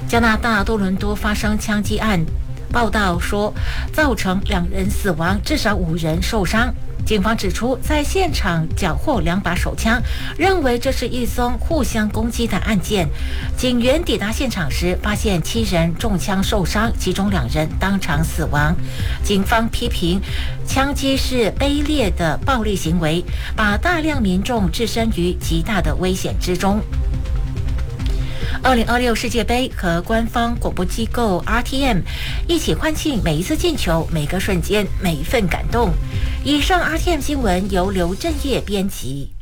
加拿大多伦多发生枪击案，报道说造成2人死亡，至少5人受伤。警方指出，在现场缴获2把手枪，认为这是一宗互相攻击的案件。警员抵达现场时，发现7人中枪受伤，其中2人当场死亡。警方批评枪击是卑劣的暴力行为，把大量民众置身于极大的危险之中。2026世界杯和官方广播机构 RTM 一起欢庆每一次进球、每个瞬间、每一份感动。以上 RTM 新闻由刘正业编辑。